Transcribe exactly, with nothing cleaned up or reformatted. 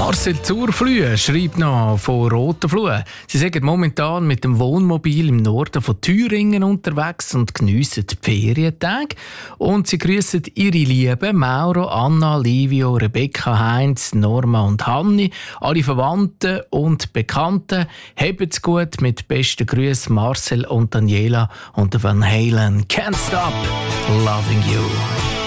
Marcel Zurflüh schreibt noch von Rotenfluh. Sie sind momentan mit dem Wohnmobil im Norden von Thüringen unterwegs und geniessen die Ferientage. Und sie grüßen ihre Lieben Mauro, Anna, Livio, Rebecca, Heinz, Norma und Hanni, alle Verwandten und Bekannten. Habt's gut, mit besten Grüßen Marcel und Daniela und Van Halen. Can't stop loving you.